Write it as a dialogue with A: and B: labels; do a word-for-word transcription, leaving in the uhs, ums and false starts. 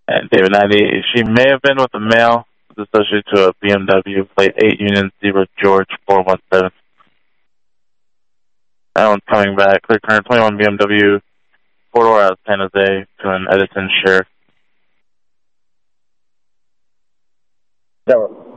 A: And David ninety, she may have been with a male, associated to a B M W, plate eight Union Zebra George four one seven. That one's coming back. Clear current twenty-one B M W, four-door out of San Jose to an Edison share.
B: That